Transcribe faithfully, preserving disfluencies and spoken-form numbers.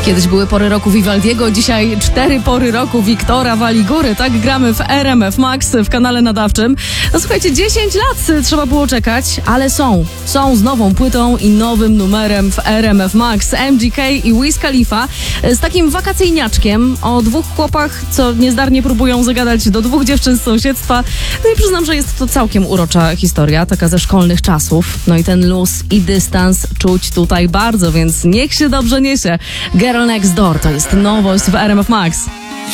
Kiedyś były pory roku Vivaldiego, dzisiaj cztery pory roku Wiktora Waligury. Tak gramy w R M F Max w kanale nadawczym. No słuchajcie, dziesięć lat trzeba było czekać, ale są. Są z nową płytą i nowym numerem w R M F Max. M G K i Wiz Khalifa z takim wakacyjniaczkiem o dwóch chłopach, co niezdarnie próbują zagadać do dwóch dziewczyn z sąsiedztwa. No i przyznam, że jest to całkiem urocza historia, taka ze szkolnych czasów. No i ten luz i dystans czuć tutaj bardzo, więc niech się dobrze niesie. Girl Next Door to jest nowość w R M F Max.